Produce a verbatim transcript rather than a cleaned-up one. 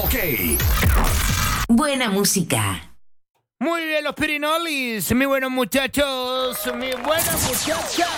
Ok. Buena música. Muy bien, los Pirinolis, mis buenos muchachos, mis buenas muchachas.